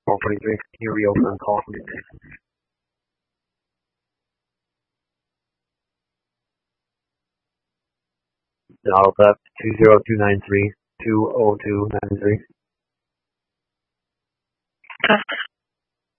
443. Can you reopen the call for me, please? Dial left 20293 20293.